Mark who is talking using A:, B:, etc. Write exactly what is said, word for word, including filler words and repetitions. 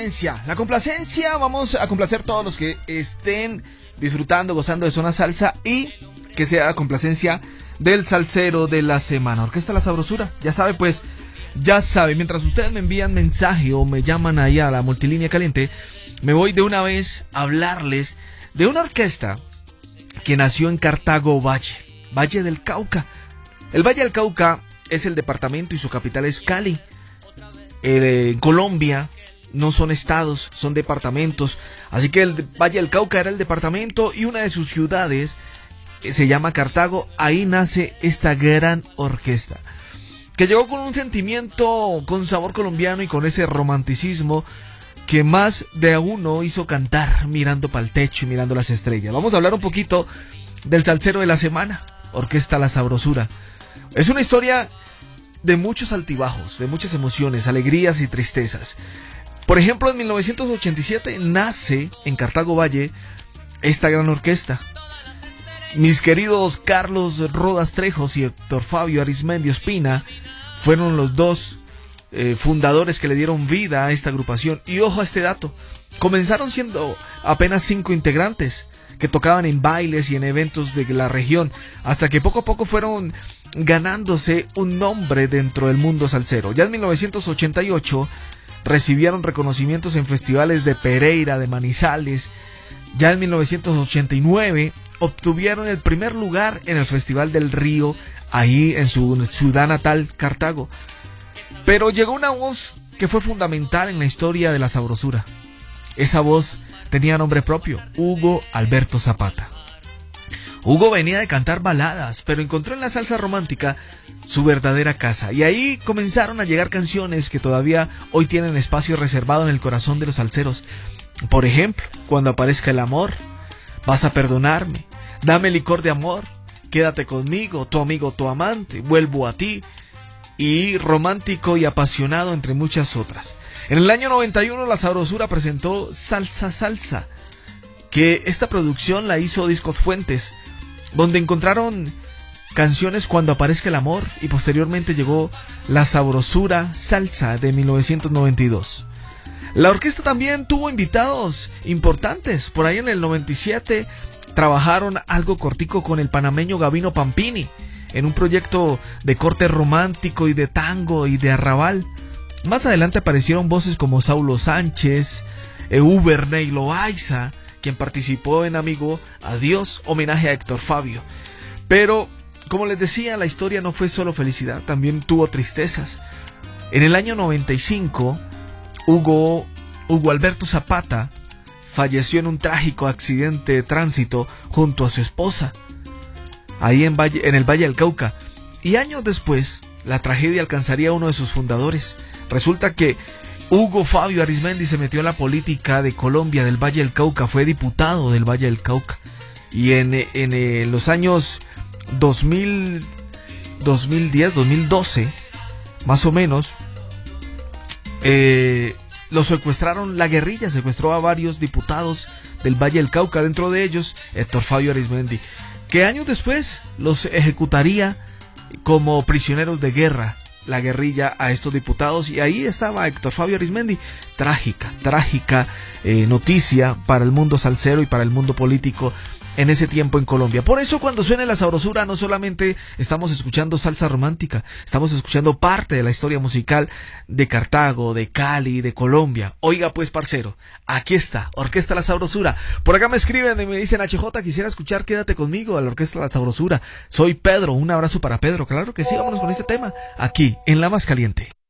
A: La complacencia, vamos a complacer todos los que estén disfrutando, gozando de Zona Salsa y que sea la complacencia del salsero de la semana. Orquesta La Sabrosura, ya sabe pues, ya sabe, mientras ustedes me envían mensaje o me llaman ahí a la multilínea caliente, me voy de una vez a hablarles de una orquesta que nació en Cartago Valle, Valle del Cauca. El Valle del Cauca es el departamento y su capital es Cali. En Colombia no son estados, son departamentos. Así que el Valle del Cauca era el departamento y una de sus ciudades se llama Cartago. Ahí nace esta gran orquesta que llegó con un sentimiento, con sabor colombiano y con ese romanticismo que más de uno hizo cantar mirando para el techo y mirando las estrellas. Vamos a hablar un poquito del salsero de la semana, Orquesta La Sabrosura. Es una historia de muchos altibajos, de muchas emociones, alegrías y tristezas. Por ejemplo, en mil novecientos ochenta y siete nace en Cartago Valle esta gran orquesta. Mis queridos Carlos Rodas Trejos y Héctor Fabio Arismendi Ospina fueron los dos eh, fundadores que le dieron vida a esta agrupación. Y ojo a este dato, comenzaron siendo apenas cinco integrantes que tocaban en bailes y en eventos de la región, hasta que poco a poco fueron ganándose un nombre dentro del mundo salsero. Ya en mil novecientos ochenta y ocho recibieron reconocimientos en festivales de Pereira, de Manizales. Ya en mil novecientos ochenta y nueve obtuvieron el primer lugar en el Festival del Río, ahí en su ciudad natal, Cartago. Pero llegó una voz que fue fundamental en la historia de La Sabrosura. Esa voz tenía nombre propio, Hugo Alberto Zapata. Hugo venía de cantar baladas, pero encontró en la salsa romántica su verdadera casa. Y ahí comenzaron a llegar canciones que todavía hoy tienen espacio reservado en el corazón de los salseros. Por ejemplo, Cuando aparezca el amor, Vas a perdonarme, Dame licor de amor, Quédate conmigo, Tu amigo, tu amante, Vuelvo a ti, y Romántico y apasionado, entre muchas otras. En el año noventa y uno La Sabrosura presentó Salsa Salsa, que esta producción la hizo Discos Fuentes, donde encontraron canciones Cuando aparezca el amor, y posteriormente llegó La Sabrosura Salsa de mil novecientos noventa y dos. La orquesta también tuvo invitados importantes. Por ahí en el noventa y siete trabajaron algo cortico con el panameño Gavino Pampini en un proyecto de corte romántico y de tango y de arrabal. Más adelante aparecieron voces como Saulo Sánchez, Uberney Loaiza, quien participó en Amigo Adiós, homenaje a Héctor Fabio. Pero, como les decía, la historia no fue solo felicidad, también tuvo tristezas. En el año noventa y cinco, Hugo, Hugo Alberto Zapata falleció en un trágico accidente de tránsito junto a su esposa, ahí en, Valle, en el Valle del Cauca. Y años después, la tragedia alcanzaría a uno de sus fundadores. Resulta que Hugo Fabio Arismendi se metió en la política de Colombia, del Valle del Cauca, fue diputado del Valle del Cauca. Y en, en, en los años dos mil, dos mil diez, dos mil doce, más o menos, eh, lo secuestraron, la guerrilla secuestró a varios diputados del Valle del Cauca, dentro de ellos Héctor Fabio Arismendi, que años después los ejecutaría como prisioneros de guerra la guerrilla a estos diputados. Y ahí estaba Héctor Fabio Arismendi. Trágica, trágica eh, noticia para el mundo salsero y para el mundo político en ese tiempo en Colombia. Por eso cuando suene La Sabrosura no solamente estamos escuchando salsa romántica, estamos escuchando parte de la historia musical de Cartago, de Cali, de Colombia. Oiga pues, parcero, aquí está, Orquesta La Sabrosura. Por acá me escriben y me dicen: H J, quisiera escuchar Quédate conmigo a la Orquesta La Sabrosura. Soy Pedro, un abrazo para Pedro. Claro que sí, vámonos con este tema aquí en La Más Caliente.